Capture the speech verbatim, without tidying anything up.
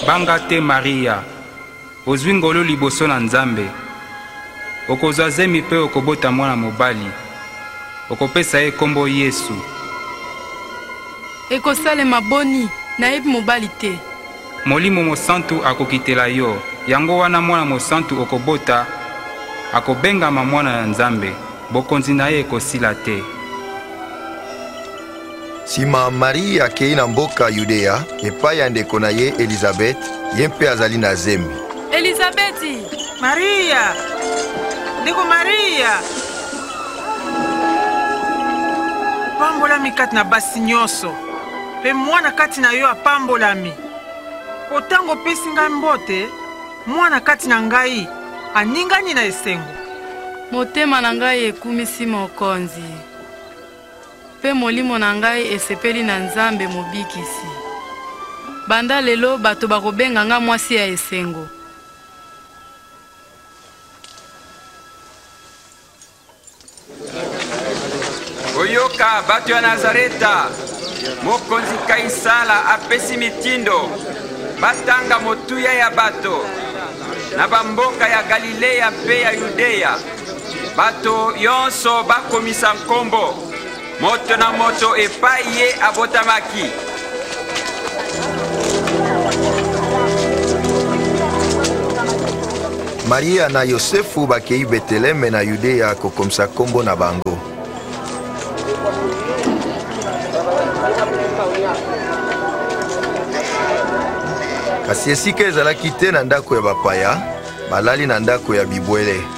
banga te Maria, ozwi ngolu liboso na Nzambe. Okozwa zemi pe okobota mwana mobali. Okopesa ye kombo Yesu. Ekosalema boni, nayebi mobali te. Molimo Mosantu akokitela yo. Yango wana mwana mosantu okobota, akobengama mwana na Nzambe. Bokonzi na ye ekosila te. Sima Maria akei na mboka Yudea, epai ya ndeko na ye Elizabeth, ye mpe azali na zemi. Elizabeti! Maria! Ndeko Maria! Pambolami kati na basi nyonso, pe mwana kati na yo apambolami. Otango pesi ngai mbote, mwana kati na ngai aningani na esengo. Motema na ngai ekumisi mokonzi. Pe molimo na ngai esepeli na Nzambe mobikisi. Banda lelo bato bakobenga nga mwasi ya esengo. Oyoka bato ya Nazareta, mokonzi Kaisala apesi mitindo, batanga motuya ya bato, na bamboka ya Galilea pe ya Yudea, bato yonso bakomisa nkombo, moto na moto epai ye abotamaki. Maria na Yosefu bakei Beteleme na Yudea kokomisa kombo na bango. Kasi esika ezalaki te na ndako ya bapaya, balali na ndako ya bibwele.